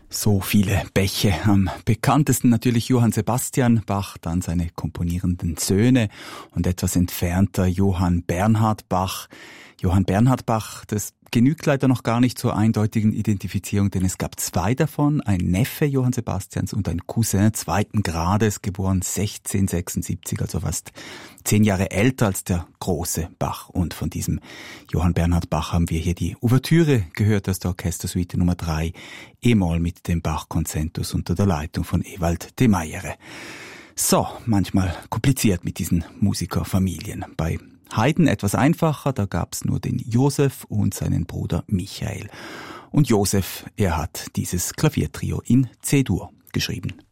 So viele Bäche, am bekanntesten natürlich Johann Sebastian Bach, dann seine komponierenden Söhne und etwas entfernter Johann Bernhard Bach. Johann Bernhard Bach, das genügt leider noch gar nicht zur eindeutigen Identifizierung, denn es gab zwei davon, ein Neffe Johann Sebastians und ein Cousin zweiten Grades, geboren 1676, also fast 10 Jahre älter als der große Bach. Und von diesem Johann Bernhard Bach haben wir hier die Ouvertüre gehört aus der Orchestersuite Nummer 3, E-Moll mit dem Bach-Konzentus unter der Leitung von Ewald de Meyere. So, manchmal kompliziert mit diesen Musikerfamilien. Bei Haydn etwas einfacher, da gab's nur den Josef und seinen Bruder Michael. Und Josef, er hat dieses Klaviertrio in C-Dur geschrieben.